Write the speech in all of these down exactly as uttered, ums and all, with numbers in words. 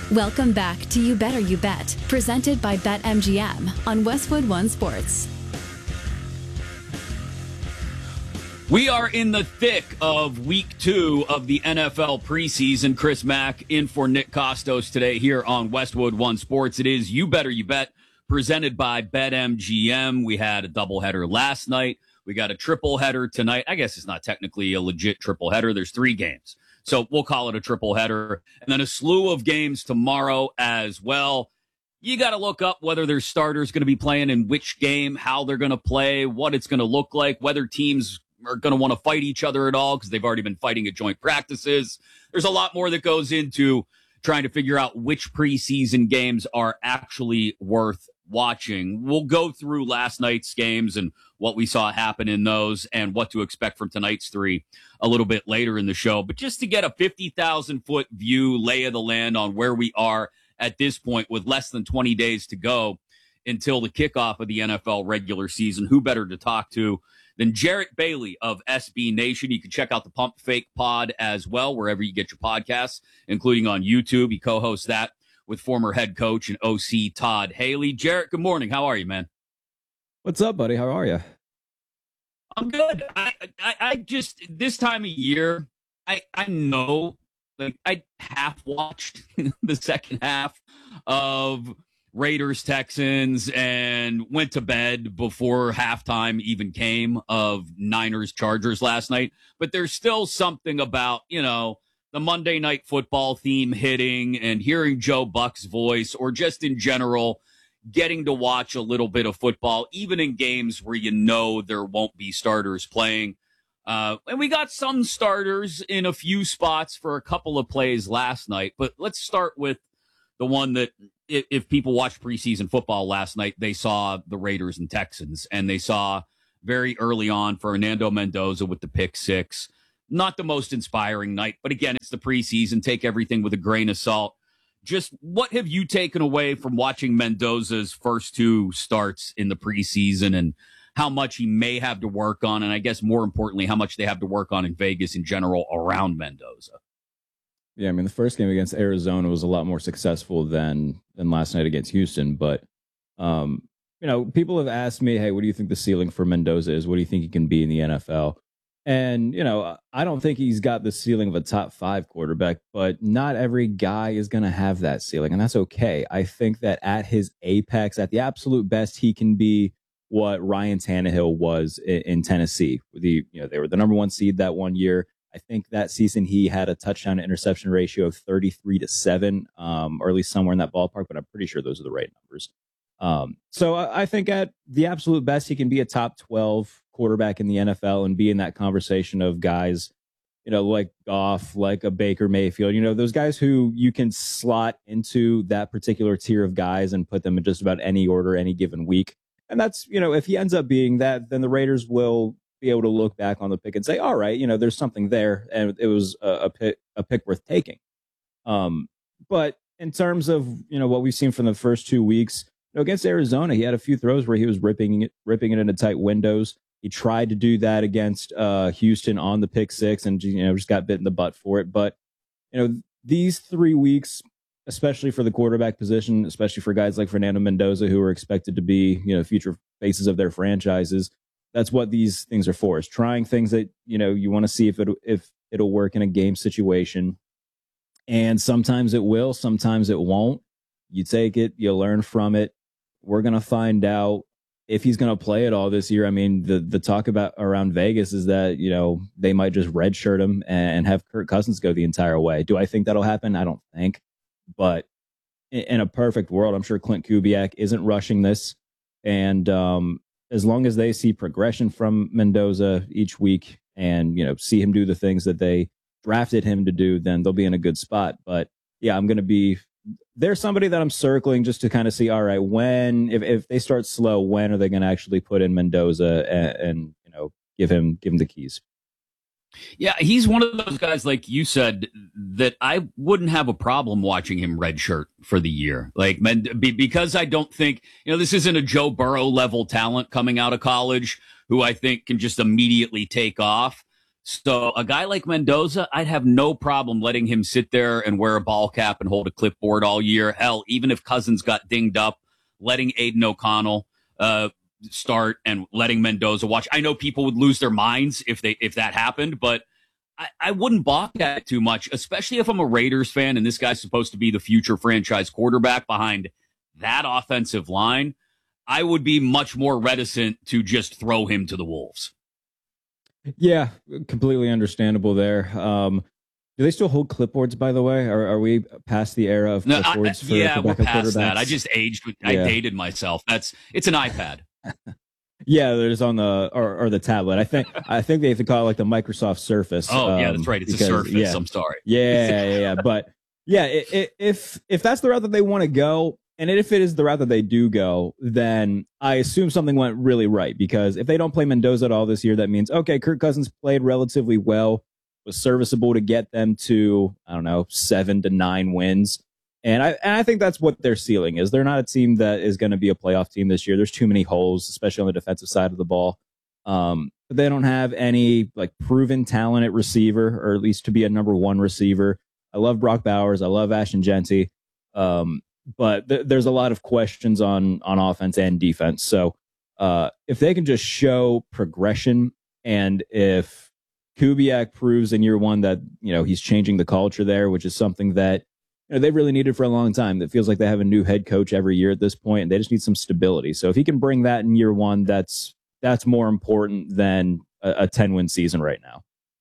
Welcome back to You Better You Bet, presented by BetMGM on Westwood One Sports. We are in the thick of week two of the N F L preseason. Chris Mack in for Nick Costos today here on Westwood One Sports. It is You Better You Bet, presented by BetMGM. We had a doubleheader last night. We got a triple header tonight. I guess it's not technically a legit triple header. There's three games, so we'll call it a triple header. And then a slew of games tomorrow as well. You got to look up whether their starters going to be playing in which game, how they're going to play, what it's going to look like, whether teams are going to want to fight each other at all because they've already been fighting at joint practices. There's a lot more that goes into trying to figure out which preseason games are actually worth watching. We'll go through last night's games and what we saw happen in those and what to expect from tonight's three a little bit later in the show. But just to get a fifty thousand foot view, lay of the land on where we are at this point with less than twenty days to go until the kickoff of the N F L regular season, who better to talk to than Jarrett Bailey of S B Nation. You can check out the Pump Fake Pod as well, wherever you get your podcasts, including on YouTube. He co-hosts that with former head coach and O C Todd Haley. Jarrett, good morning. How are you, man? What's up, buddy? How are you? I'm good. I, I, I just, this time of year, I, I know, like, I half watched the second half of Raiders Texans and went to bed before halftime even came of Niners Chargers last night. But there's still something about, you know, the Monday Night Football theme hitting and hearing Joe Buck's voice, or just in general getting to watch a little bit of football, even in games where you know there won't be starters playing. Uh, and we got some starters in a few spots for a couple of plays last night. But let's start with the one that, if people watched preseason football last night, they saw the Raiders and Texans, and they saw very early on Fernando Mendoza with the pick six. Not the most inspiring night, but again, it's the preseason. Take everything with a grain of salt. Just what have you taken away from watching Mendoza's first two starts in the preseason, and how much he may have to work on, and I guess more importantly, how much they have to work on in Vegas in general around Mendoza? Yeah, I mean, the first game against Arizona was a lot more successful than than last night against Houston. But, um, you know, people have asked me, hey, what do you think the ceiling for Mendoza is? What do you think he can be in the N F L? And, you know, I don't think he's got the ceiling of a top five quarterback, but not every guy is going to have that ceiling, and that's okay. I think that at his apex, at the absolute best, he can be what Ryan Tannehill was in, in Tennessee. The, you know, they were the number one seed that one year. I think that season he had a touchdown to interception ratio of thirty-three to seven, um, or at least somewhere in that ballpark, but I'm pretty sure those are the right numbers. Um, so I, I think at the absolute best, he can be a top twelve quarterback in the N F L and be in that conversation of guys, you know, like Goff, like a Baker Mayfield, you know, those guys who you can slot into that particular tier of guys and put them in just about any order, any given week. And that's, you know, if he ends up being that, then the Raiders will be able to look back on the pick and say, all right, you know, there's something there, and it was a, a pick, a pick worth taking. Um, but in terms of, you know, what we've seen from the first two weeks, you know, against Arizona, he had a few throws where he was ripping it, ripping it into tight windows. He tried to do that against uh, Houston on the pick six, and, you know, just got bit in the butt for it. But, you know, these three weeks, especially for the quarterback position, especially for guys like Fernando Mendoza, who are expected to be, you know, future faces of their franchises, that's what these things are for, is trying things that, you know, you want to see if it if it'll work in a game situation. And sometimes it will, sometimes it won't. You take it, you learn from it. We're going to find out if he's going to play at all this year. I mean, the the talk about around Vegas is that, you know, they might just redshirt him and have Kirk Cousins go the entire way. Do I think that'll happen? I don't think. But in, in a perfect world, I'm sure Clint Kubiak isn't rushing this. And, um, as long as they see progression from Mendoza each week and, you know, see him do the things that they drafted him to do, then they'll be in a good spot. But yeah, I'm going to be, there's somebody that I'm circling just to kind of see, all right, when, if, if they start slow, when are they going to actually put in Mendoza and, and, you know, give him, give him the keys? Yeah, he's one of those guys, like you said, that I wouldn't have a problem watching him redshirt for the year. Like, because I don't think, you know, this isn't a Joe Burrow level talent coming out of college who I think can just immediately take off. So a guy like Mendoza, I'd have no problem letting him sit there and wear a ball cap and hold a clipboard all year. Hell, even if Cousins got dinged up, letting Aiden O'Connell uh, start and letting Mendoza watch. I know people would lose their minds if they if that happened, but I, I wouldn't balk at it too much, especially if I'm a Raiders fan and this guy's supposed to be the future franchise quarterback behind that offensive line. I would be much more reticent to just throw him to the Wolves. Yeah, completely understandable there. Um, do they still hold clipboards, by the way? Are, are we past the era of no, clipboards I, for yeah, for we're backup past that. quarterbacks? I just aged. With, yeah. I dated myself. That's it's an iPad. Yeah, there's on the or, or the tablet. I think I think they have to call it like the Microsoft Surface. Oh um, yeah, that's right. It's because, a Surface. Yeah, I'm sorry. Yeah, yeah, yeah. But yeah, it, it, if if that's the route that they want to go, and if it is the route that they do go, then I assume something went really right. Because if they don't play Mendoza at all this year, that means, okay, Kirk Cousins played relatively well, was serviceable to get them to, I don't know, seven to nine wins. And I, and I think that's what their ceiling is. They're not a team that is going to be a playoff team this year. There's too many holes, especially on the defensive side of the ball. Um, but they don't have any like proven talent at receiver, or at least to be a number one receiver. I love Brock Bowers. I love Ashton Genty. Um, But th- there's a lot of questions on on offense and defense. So uh, if they can just show progression, and if Kubiak proves in year one that, you know, he's changing the culture there, which is something that, you know, they've really needed for a long time. It feels like they have a new head coach every year at this point, and they just need some stability. So if he can bring that in year one, that's that's more important than a ten-win season right now.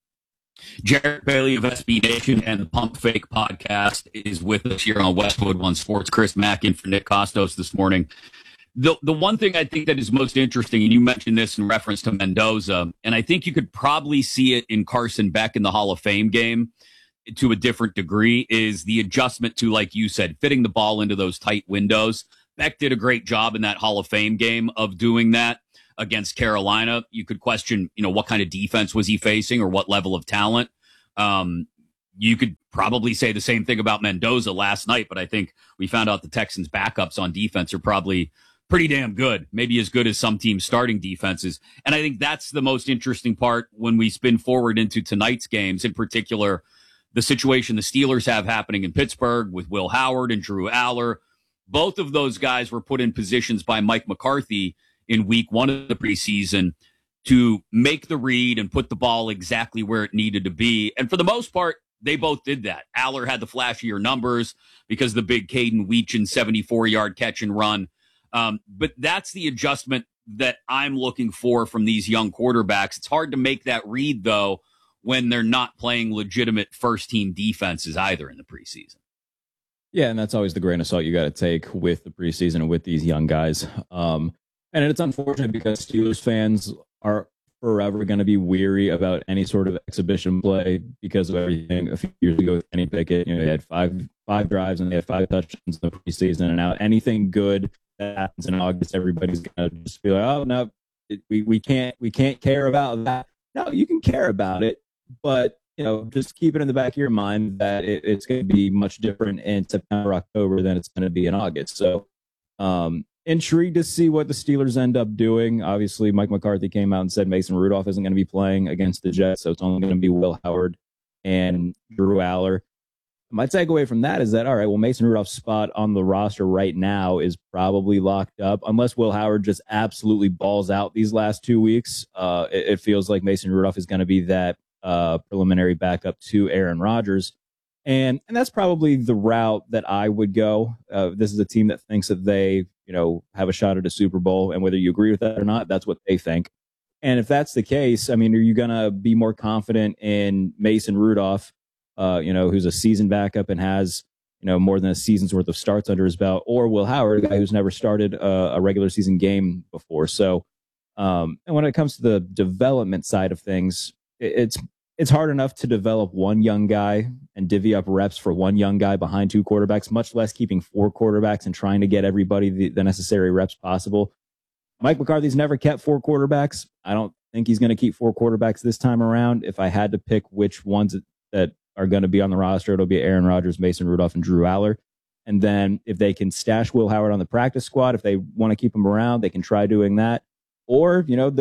Jarrett Bailey of S B Nation and the Pump Fake podcast is with us here on Westwood One Sports. Chris Mack in for Nick Kostos this morning. The the one thing I think that is most interesting, and you mentioned this in reference to Mendoza, and I think you could probably see it in Carson Beck in the Hall of Fame game to a different degree, is the adjustment to, like you said, fitting the ball into those tight windows. Beck did a great job in that Hall of Fame game of doing that against Carolina. You could question, you know, what kind of defense was he facing or what level of talent. Um, you could probably say the same thing about Mendoza last night, but I think we found out the Texans' backups on defense are probably pretty damn good, maybe as good as some teams' starting defenses. And I think that's the most interesting part when we spin forward into tonight's games, in particular, the situation the Steelers have happening in Pittsburgh with Will Howard and Drew Aller. Both of those guys were put in positions by Mike McCarthy in week one of the preseason to make the read and put the ball exactly where it needed to be. And for the most part, they both did that. Aller had the flashier numbers because the big Caden Weechin seventy-four-yard catch and run. Um, but that's the adjustment that I'm looking for from these young quarterbacks. It's hard to make that read, though, when they're not playing legitimate first-team defenses either in the preseason. Yeah, and that's always the grain of salt you got to take with the preseason and with these young guys. Um, And it's unfortunate because Steelers fans are forever going to be weary about any sort of exhibition play because of everything. A few years ago with Kenny Pickett, you know, they had five five drives and they had five touchdowns in the preseason. And now anything good that happens in August, everybody's going to just be like, "Oh no, it, we we can't we can't care about that." No, you can care about it, but you know, just keep it in the back of your mind that it, it's going to be much different in September, October than it's going to be in August. So. Um, Intrigued to see what the Steelers end up doing. Obviously, Mike McCarthy came out and said Mason Rudolph isn't going to be playing against the Jets, so it's only going to be Will Howard and Drew Aller. My takeaway from that is that, all right, well, Mason Rudolph's spot on the roster right now is probably locked up, unless Will Howard just absolutely balls out these last two weeks. Uh, it, it feels like Mason Rudolph is going to be that uh, preliminary backup to Aaron Rodgers. And and that's probably the route that I would go. Uh, this is a team that thinks that they, you know, have a shot at a Super Bowl, and whether you agree with that or not, that's what they think. And if that's the case, I mean, are you going to be more confident in Mason Rudolph, uh, you know, who's a seasoned backup and has, you know, more than a season's worth of starts under his belt, or Will Howard, a guy who's never started a, a regular season game before? So, um, and when it comes to the development side of things, it, it's It's hard enough to develop one young guy and divvy up reps for one young guy behind two quarterbacks, much less keeping four quarterbacks and trying to get everybody the, the necessary reps possible. Mike McCarthy's never kept four quarterbacks. I don't think he's going to keep four quarterbacks this time around. If I had to pick which ones that, that are going to be on the roster, it'll be Aaron Rodgers, Mason Rudolph, and Drew Aller. And then if they can stash Will Howard on the practice squad, if they want to keep him around, they can try doing that. Or, you know, they're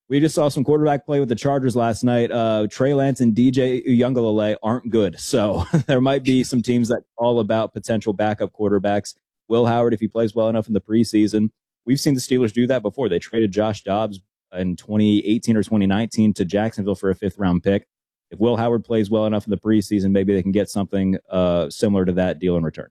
we just saw some quarterback play with the Chargers last night. Uh, Trey Lance and D J Uiagalelei aren't good. So there might be some teams that are all about potential backup quarterbacks. Will Howard, if he plays well enough in the preseason. We've seen the Steelers do that before. They traded Josh Dobbs in twenty eighteen or twenty nineteen to Jacksonville for a fifth round pick. If Will Howard plays well enough in the preseason, maybe they can get something uh, similar to that deal in return.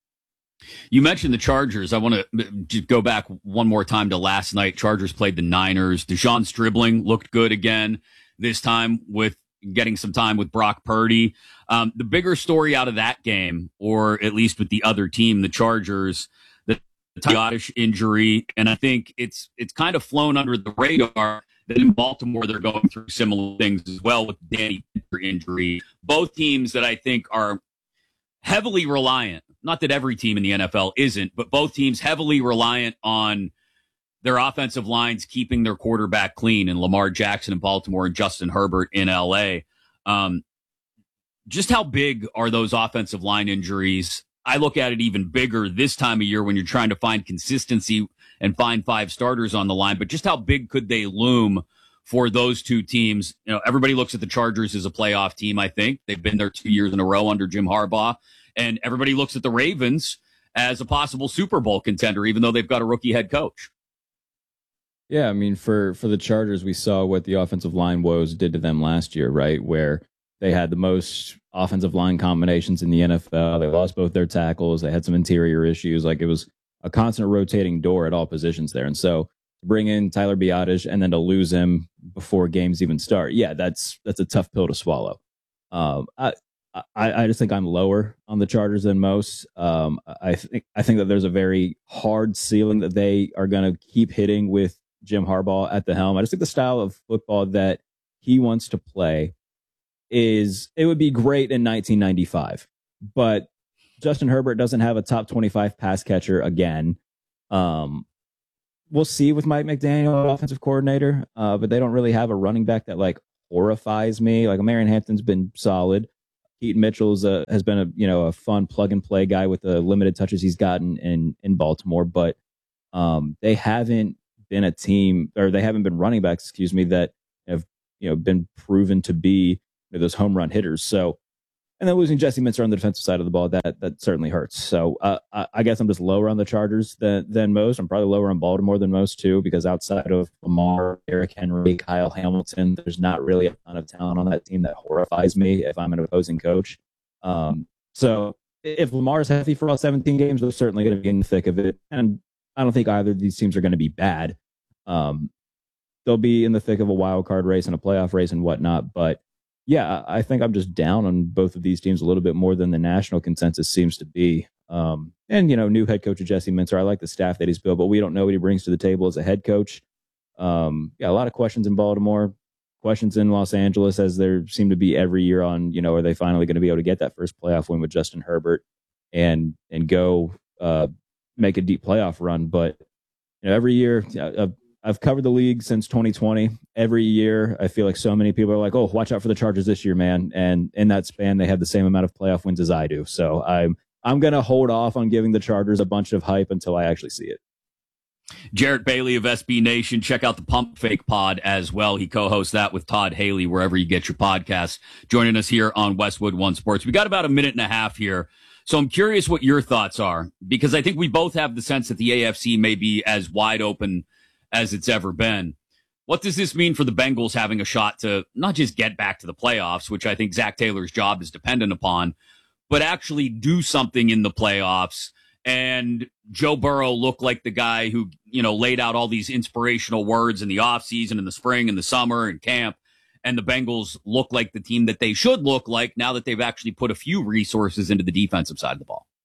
You mentioned the Chargers. I want to go back one more time to last night. Chargers played the Niners. Dejon Stribling looked good again, this time with getting some time with Brock Purdy. Um, the bigger story out of that game, or at least with the other team, the Chargers, the Tyotish injury, and I think it's it's kind of flown under the radar that in Baltimore they're going through similar things as well with Danny Pinter injury. Both teams that I think are heavily reliant, not that every team in the N F L isn't, but both teams heavily reliant on their offensive lines keeping their quarterback clean, and Lamar Jackson in Baltimore and Justin Herbert in L A. Um, just how big are those offensive line injuries? I look at it even bigger this time of year when you're trying to find consistency and find five starters on the line, but just how big could they loom for those two teams? You know, everybody looks at the Chargers as a playoff team, I think. They've been there two years in a row under Jim Harbaugh. And everybody looks at the Ravens as a possible Super Bowl contender, even though they've got a rookie head coach. Yeah, I mean, for, for the Chargers, we saw what the offensive line woes did to them last year, right? Where they had the most offensive line combinations in the N F L. They lost both their tackles. They had some interior issues. Like, it was a constant rotating door at all positions there. And so to bring in Tyler Biadasz and then to lose him before games even start, yeah, that's that's a tough pill to swallow. Um, I, I, I just think I'm lower on the Chargers than most. Um, I think I think that there's a very hard ceiling that they are going to keep hitting with Jim Harbaugh at the helm. I just think the style of football that he wants to play is, it would be great in nineteen ninety-five, but Justin Herbert doesn't have a top twenty-five pass catcher again. Um, we'll see with Mike McDaniel, offensive coordinator, uh, but they don't really have a running back that like horrifies me. Like, Marion Hampton's been solid. Keaton Mitchell's a, has been a you know a fun plug and play guy with the limited touches he's gotten in in Baltimore, but um, they haven't been a team, or they haven't been running backs, excuse me, that have you know been proven to be you know, those home run hitters. So, and then losing Jesse Minter on the defensive side of the ball, that that certainly hurts. So uh, I, I guess I'm just lower on the Chargers than than most. I'm probably lower on Baltimore than most too, because outside of Lamar, Derrick Henry, Kyle Hamilton, there's not really a ton of talent on that team that horrifies me if I'm an opposing coach. Um, so if Lamar's healthy for all seventeen games, they're certainly going to be in the thick of it. And I don't think either of these teams are going to be bad. Um, they'll be in the thick of a wild card race and a playoff race and whatnot, but yeah, I think I'm just down on both of these teams a little bit more than the national consensus seems to be. Um, and, you know, new head coach of Jesse Minter, I like the staff that he's built, but we don't know what he brings to the table as a head coach. Um, yeah, a lot of questions in Baltimore, questions in Los Angeles, as there seem to be every year on, you know, are they finally going to be able to get that first playoff win with Justin Herbert and and go uh, make a deep playoff run? But, you know, every year, uh, I've covered the league since twenty twenty. Every year, I feel like so many people are like, oh, watch out for the Chargers this year, man. And in that span, they have the same amount of playoff wins as I do. So I'm I'm going to hold off on giving the Chargers a bunch of hype until I actually see it. Jarrett Bailey of S B Nation. Check out the Pump Fake Pod as well. He co-hosts that with Todd Haley, wherever you get your podcasts, joining us here on Westwood One Sports. We got about a minute and a half here. So I'm curious what your thoughts are, because I think we both have the sense that the A F C may be as wide open as it's ever been. What does this mean for the Bengals having a shot to not just get back to the playoffs, which I think Zach Taylor's job is dependent upon, but actually do something in the playoffs and Joe Burrow look like the guy who, you know, laid out all these inspirational words in the offseason, in the spring, in the summer, in camp, and the Bengals look like the team that they should look like now that they've actually put a few resources into the defensive side of the ball?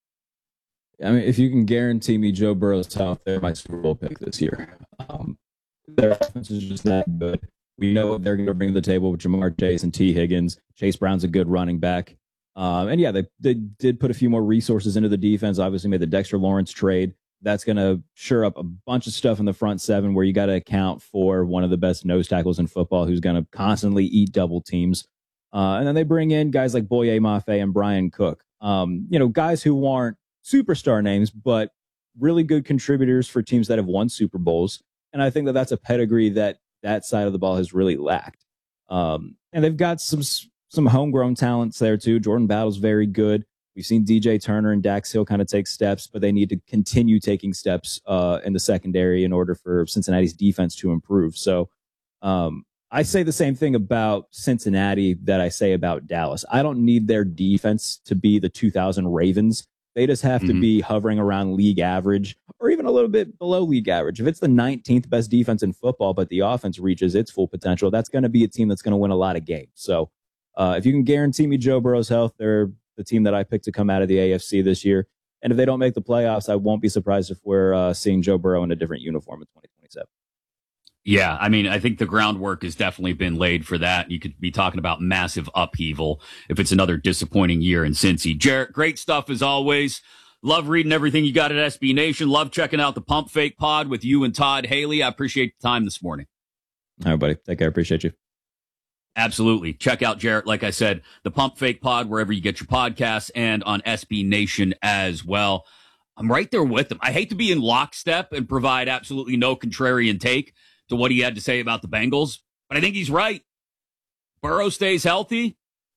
I mean, if you can guarantee me Joe Burrow's out there, my Super Bowl pick this year. Um, their offense is just that good. We know what they're going to bring to the table with Jamar Chase and T. Higgins. Chase Brown's a good running back. Um, and yeah, they, they did put a few more resources into the defense. Obviously made the Dexter Lawrence trade. That's going to shore up a bunch of stuff in the front seven where you got to account for one of the best nose tackles in football who's going to constantly eat double teams. Uh, and then they bring in guys like Boye Mafe and Brian Cook. Um, you know, guys who aren't superstar names, but really good contributors for teams that have won Super Bowls. And I think that that's a pedigree that that side of the ball has really lacked. Um, and they've got some some homegrown talents there too. Jordan Battle's very good. We've seen D J Turner and Dax Hill kind of take steps, but they need to continue taking steps uh, in the secondary in order for Cincinnati's defense to improve. So um, I say the same thing about Cincinnati that I say about Dallas. I don't need their defense to be the two thousand Ravens. They just have mm-hmm. to be hovering around league average or even a little bit below league average. If it's the nineteenth best defense in football, but the offense reaches its full potential, that's going to be a team that's going to win a lot of games. So uh, if you can guarantee me Joe Burrow's health, they're the team that I picked to come out of the A F C this year. And if they don't make the playoffs, I won't be surprised if we're uh, seeing Joe Burrow in a different uniform in twenty twenty-seven. Yeah, I mean, I think the groundwork has definitely been laid for that. You could be talking about massive upheaval if it's another disappointing year in Cincy. Jarrett, great stuff as always. Love reading everything you got at S B Nation. Love checking out the Pump Fake Pod with you and Todd Haley. I appreciate the time this morning. All right, buddy. Take care. Appreciate you. Absolutely. Check out Jarrett, like I said, the Pump Fake Pod, wherever you get your podcasts, and on S B Nation as well. I'm right there with him. I hate to be in lockstep and provide absolutely no contrarian take to what he had to say about the Bengals, but I think he's right. Burrow stays healthy.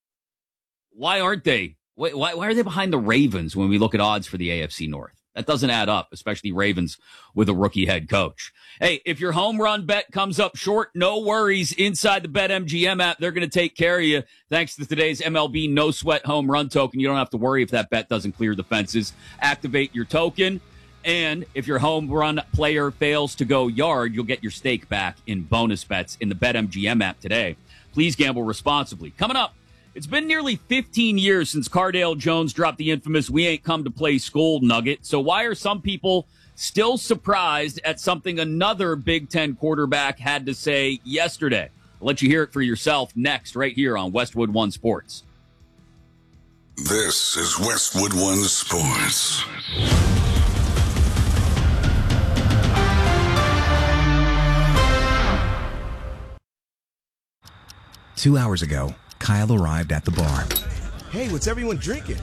Why aren't they? Why, why, why are they behind the Ravens when we look at odds for the A F C North? That doesn't add up, especially Ravens with a rookie head coach. Hey, if your home run bet comes up short, no worries. Inside the BetMGM app, they're going to take care of you. Thanks to today's M L B No Sweat Home Run Token. You don't have to worry if that bet doesn't clear the fences. Activate your token. And if your home run player fails to go yard, you'll get your stake back in bonus bets in the BetMGM app today. Please gamble responsibly. Coming up, it's been nearly fifteen years since Cardale Jones dropped the infamous "we ain't come to play school" nugget. So why are some people still surprised at something another Big Ten quarterback had to say yesterday? I'll let you hear it for yourself next, right here on Westwood One Sports. This is Westwood One Sports. Two hours ago, Kyle arrived at the bar. Hey, what's everyone drinking?